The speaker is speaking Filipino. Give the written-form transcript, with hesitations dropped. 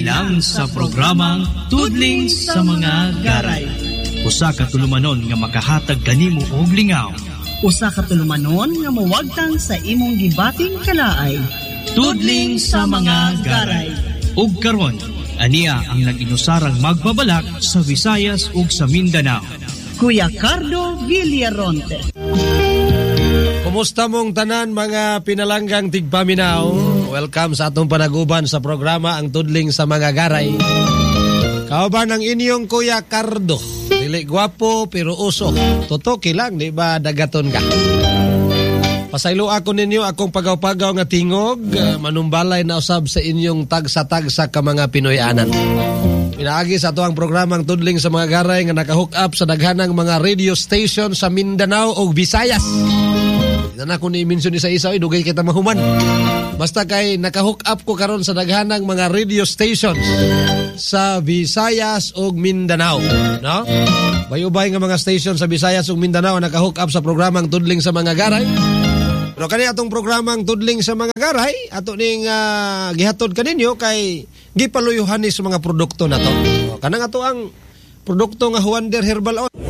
Lang sa programang Tudling sa mga Garay. Usa ka tulumanon nga makahatag kanimo og lingaw. Usa ka tulumanon nga mawagtang sa imong gibating kalaay. Tudling sa mga Garay. Ug karon, aniya ang nag-inusarang magbabalak sa Visayas ug sa Mindanao. Kuya Cardo Villaronte. Kumusta mong tanan mga pinalanggang tigpaminaw? Welcome sa atong panaguban sa programa ang Tudling sa mga Garay. Kauban ang inyong Kuya Cardo. Dili gwapo pero uso. Totoki lang, di ba dagaton ka? Pasaylo ako ninyo akong pagaw-pagaw nga tingog. Manumbalay na usab sa inyong tagsa-tagsa ka mga Pinoyanan. Pinaagi sa ito ang programang Tudling sa mga Garay nga nakahook up sa daghanang mga radio station sa Mindanao o Visayas. Na kung i-mention isa-isa, dugay kita mahuman. Basta kay nakahook up ko karon sa daghanang mga radio stations sa Visayas ug Mindanao, no? Bayubay nga mga station sa Visayas ug Mindanao nakahook up sa programang Tudling sa mga Garay. Pero kani atong programang Tudling sa mga Garay, ato ning gihatod kaninyo kay gipaluyuhan ni sa mga produkto nato. Kanang ato ang produkto nga Huander Herbal Oil.